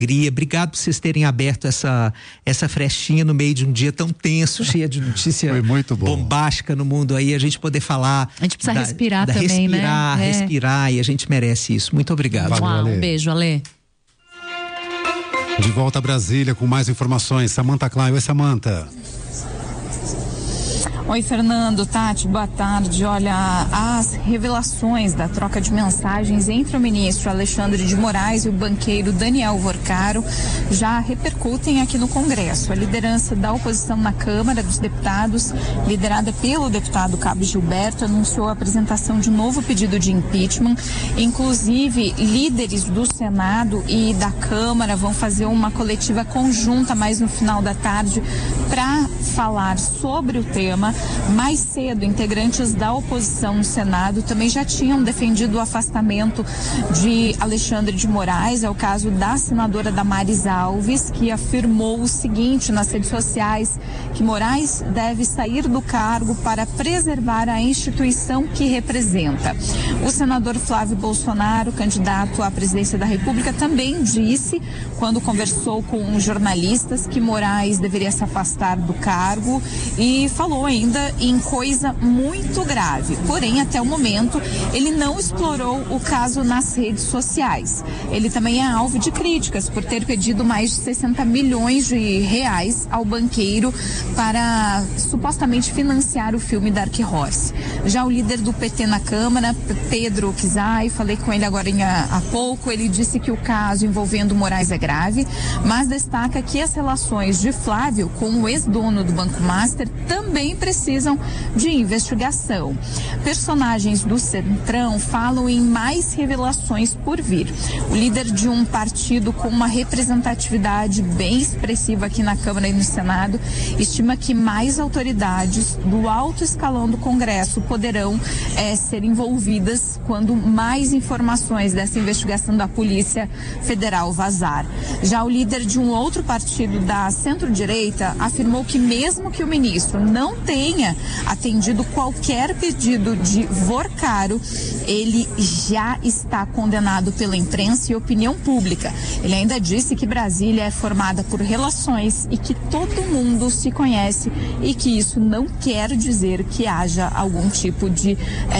Obrigado por vocês terem aberto essa frestinha no meio de um dia tão tenso, cheia de notícia bombástica no mundo aí, a gente poder falar. A gente precisa respirar também, respirar, e a gente merece isso. Muito obrigado. Um beijo, Ale. De volta a Brasília com mais informações. Samantha Klein. Oi, Samantha. Oi, Fernando, Tati, boa tarde. Olha, as revelações da troca de mensagens entre o ministro Alexandre de Moraes e o banqueiro Daniel Vorcaro já repercutem aqui no Congresso. A liderança da oposição na Câmara dos Deputados, liderada pelo deputado Cabo Gilberto, anunciou a apresentação de um novo pedido de impeachment. Inclusive, líderes do Senado e da Câmara vão fazer uma coletiva conjunta mais no final da tarde para falar sobre o tema. Mais cedo, integrantes da oposição no Senado também já tinham defendido o afastamento de Alexandre de Moraes. É o caso da senadora Damares Alves, que afirmou o seguinte nas redes sociais, que Moraes deve sair do cargo para preservar a instituição que representa. O senador Flávio Bolsonaro, candidato à presidência da República, também disse, quando conversou com jornalistas, que Moraes deveria se afastar do cargo e falou ainda em coisa muito grave. Porém, até o momento, ele não explorou o caso nas redes sociais. Ele também é alvo de críticas por ter pedido mais de 60 milhões de reais ao banqueiro para supostamente financiar o filme Dark Horse. Já o líder do PT na Câmara, Pedro Kizai, falei com ele agora há pouco, ele disse que o caso envolvendo Moraes é grave, mas destaca que as relações de Flávio com o ex-dono do Banco Master também precisam de investigação. Personagens do Centrão falam em mais revelações por vir. O líder de um partido com uma representatividade bem expressiva aqui na Câmara e no Senado estima que mais autoridades do alto escalão do Congresso poderão ser envolvidas quando mais informações dessa investigação da Polícia Federal vazar. Já o líder de um outro partido da centro-direita afirmou que mesmo que o ministro não tenha atendido qualquer pedido de Vorcaro, ele já está condenado pela imprensa e opinião pública. Ele ainda disse que Brasília é formada por relações e que todo mundo se conhece e que isso não quer dizer que haja algum tipo de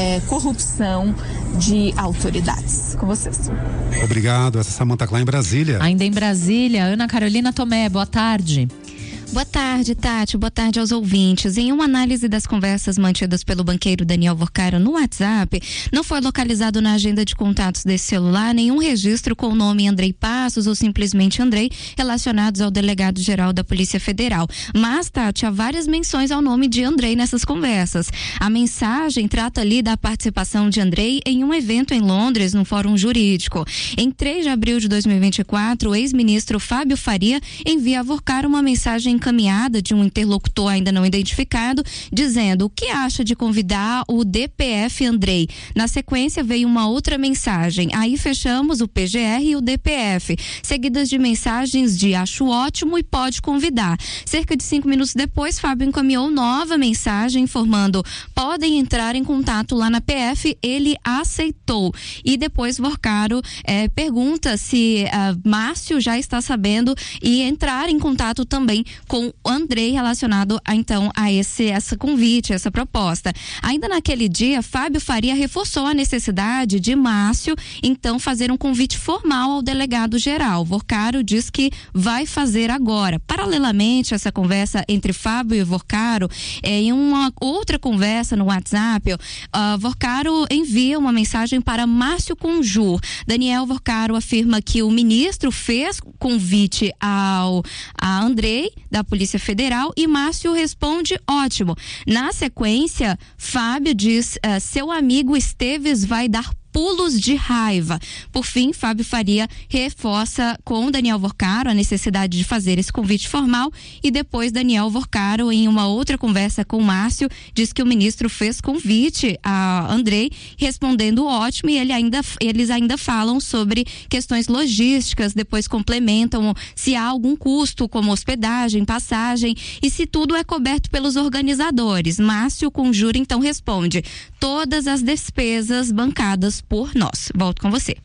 corrupção de autoridades. Com vocês. Obrigado. Essa é Samantha Klein em Brasília. Ainda em Brasília, Ana Carolina Tomé, boa tarde. Boa tarde, Tati. Boa tarde aos ouvintes. Em uma análise das conversas mantidas pelo banqueiro Daniel Vorcaro no WhatsApp, não foi localizado na agenda de contatos desse celular nenhum registro com o nome Andrei Passos ou simplesmente Andrei relacionados ao delegado-geral da Polícia Federal. Mas, Tati, há várias menções ao nome de Andrei nessas conversas. A mensagem trata ali da participação de Andrei em um evento em Londres, num fórum jurídico. Em 3 de abril de 2024, o ex-ministro Fábio Faria envia a Vorcaro uma mensagem encaminhada de um interlocutor ainda não identificado, dizendo o que acha de convidar o DPF Andrei. Na sequência veio uma outra mensagem. Aí fechamos o PGR e o DPF, seguidas de mensagens de acho ótimo e pode convidar. Cerca de 5 minutos depois, Fábio encaminhou nova mensagem informando podem entrar em contato lá na PF. Ele aceitou. E depois Vorcaro pergunta se Márcio já está sabendo e entrar em contato também com o Andrei relacionado a essa convite, essa proposta. Ainda naquele dia, Fábio Faria reforçou a necessidade de Márcio, então, fazer um convite formal ao delegado-geral. Vorcaro diz que vai fazer agora. Paralelamente a essa conversa entre Fábio e Vorcaro, em uma outra conversa no WhatsApp, Vorcaro envia uma mensagem para Márcio Conjur. Daniel Vorcaro afirma que o ministro fez convite a Andrei, da Polícia Federal, e Márcio responde ótimo. Na sequência, Fábio diz seu amigo Esteves vai dar pulos de raiva. Por fim, Fábio Faria reforça com Daniel Vorcaro a necessidade de fazer esse convite formal e depois Daniel Vorcaro, em uma outra conversa com Márcio, diz que o ministro fez convite a Andrei, respondendo ótimo, e eles ainda falam sobre questões logísticas, depois complementam se há algum custo como hospedagem, passagem e se tudo é coberto pelos organizadores. Márcio Conjura então responde todas as despesas bancadas por nós. Volto com você.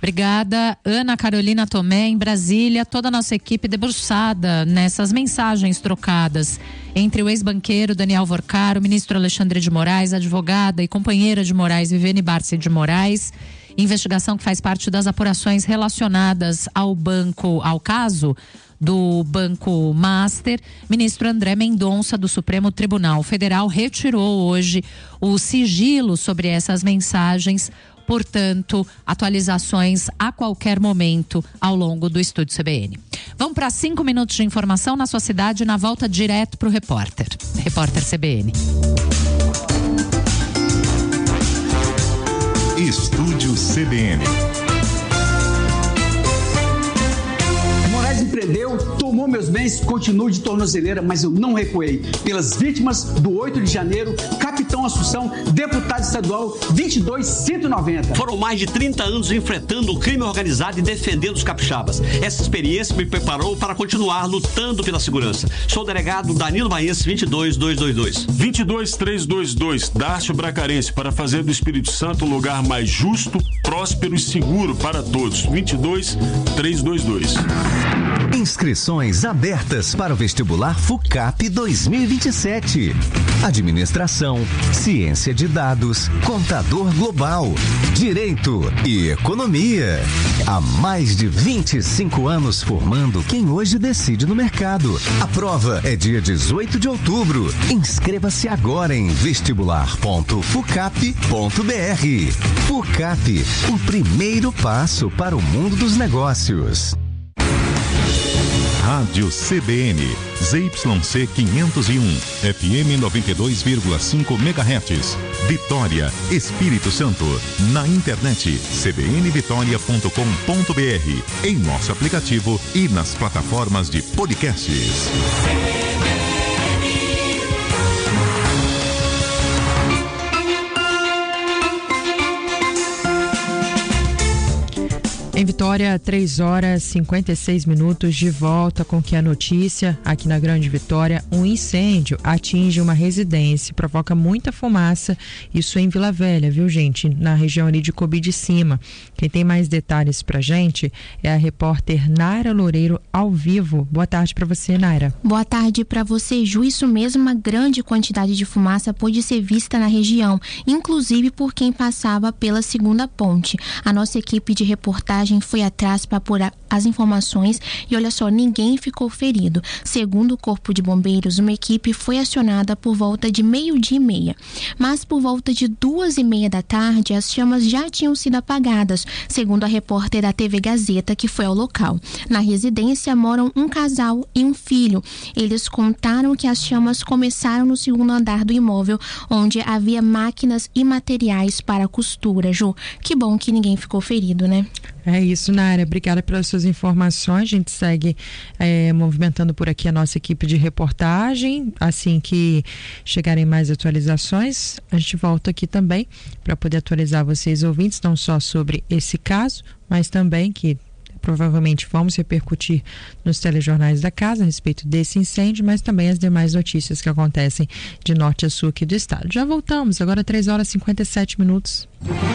Obrigada, Ana Carolina Tomé, em Brasília. Toda a nossa equipe debruçada nessas mensagens trocadas entre o ex-banqueiro Daniel Vorcaro, o ministro Alexandre de Moraes, advogada e companheira de Moraes, Viviane Barsi de Moraes. Investigação que faz parte das apurações relacionadas ao caso do Banco Master. Ministro André Mendonça, do Supremo Tribunal Federal, retirou hoje o sigilo sobre essas mensagens. Portanto, atualizações a qualquer momento ao longo do Estúdio CBN. Vamos para 5 minutos de informação na sua cidade, na volta direto para o repórter CBN. Estúdio CBN. Moraes empreendeu, tomou meus bens, continuo de tornozeleira, mas eu não recuei. Pelas vítimas do 8 de janeiro, Capitão Assunção, deputado estadual 22190. Foram mais de 30 anos enfrentando o crime organizado e defendendo os capixabas. Essa experiência me preparou para continuar lutando pela segurança. Sou o delegado Danilo Baense, 22222. 22322, Dácio Bracarense, para fazer do Espírito Santo um lugar mais justo, próspero e seguro para todos. 22322. Inscrições abertas para o vestibular FUCAP 2027. Administração, Ciência de Dados, Contador Global, Direito e Economia. Há mais de 25 anos formando quem hoje decide no mercado. A prova é dia 18 de outubro. Inscreva-se agora em vestibular.fucap.br. FUCAP, o primeiro passo para o mundo dos negócios. Rádio CBN, ZYC 501, FM 92,5 MHz, Vitória, Espírito Santo. Na internet, cbnvitoria.com.br, em nosso aplicativo e nas plataformas de podcasts. Em Vitória, 3 horas 56 minutos, de volta com que a notícia aqui na Grande Vitória. Um incêndio atinge uma residência e provoca muita fumaça, isso em Vila Velha, viu, gente? Na região ali de Cobi de Cima. Quem tem mais detalhes pra gente é a repórter Naira Loureiro, ao vivo. Boa tarde para você, Naira. Boa tarde para você, Ju. Isso mesmo, uma grande quantidade de fumaça pôde ser vista na região, inclusive por quem passava pela segunda ponte. A nossa equipe de reportagem foi atrás para apurar as informações e olha só, ninguém ficou ferido. Segundo o Corpo de Bombeiros, uma equipe foi acionada por volta de 12:30, mas por volta de 2:30 da tarde as chamas já tinham sido apagadas, segundo a repórter da TV Gazeta que foi ao local. Na residência moram um casal e um filho. Eles contaram que as chamas começaram no segundo andar do imóvel, onde havia máquinas e materiais para costura. Ju, que bom que ninguém ficou ferido, né? É isso, Naira. Obrigada pelas suas informações. A gente segue movimentando por aqui a nossa equipe de reportagem. Assim que chegarem mais atualizações, a gente volta aqui também para poder atualizar vocês, ouvintes, não só sobre esse caso, mas também que provavelmente vamos repercutir nos telejornais da casa a respeito desse incêndio, mas também as demais notícias que acontecem de norte a sul aqui do estado. Já voltamos, agora 3 horas e 57 minutos.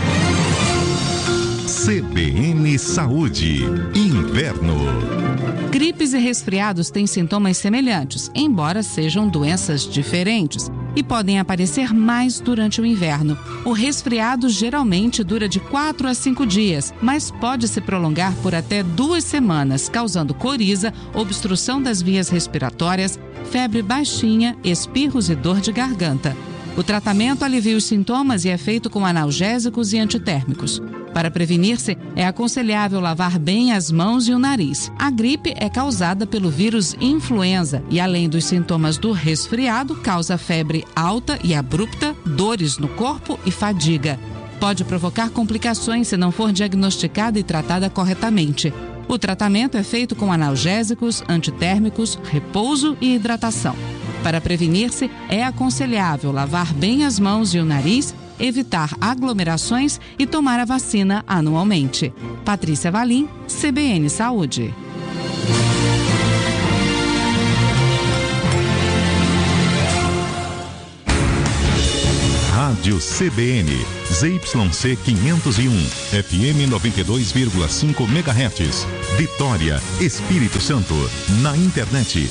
CBN Saúde, Inverno. Gripes e resfriados têm sintomas semelhantes, embora sejam doenças diferentes, e podem aparecer mais durante o inverno. O resfriado geralmente dura de 4 a 5 dias, mas pode se prolongar por até 2 semanas, causando coriza, obstrução das vias respiratórias, febre baixinha, espirros e dor de garganta. O tratamento alivia os sintomas e é feito com analgésicos e antitérmicos. Para prevenir-se, é aconselhável lavar bem as mãos e o nariz. A gripe é causada pelo vírus influenza e, além dos sintomas do resfriado, causa febre alta e abrupta, dores no corpo e fadiga. Pode provocar complicações se não for diagnosticada e tratada corretamente. O tratamento é feito com analgésicos, antitérmicos, repouso e hidratação. Para prevenir-se, é aconselhável lavar bem as mãos e o nariz, evitar aglomerações e tomar a vacina anualmente. Patrícia Valim, CBN Saúde. Rádio CBN, ZYC 501, FM 92,5 MHz, Vitória, Espírito Santo. Na internet,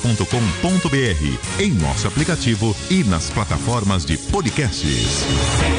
cbnvitoria.com.br, em nosso aplicativo e nas plataformas de podcasts.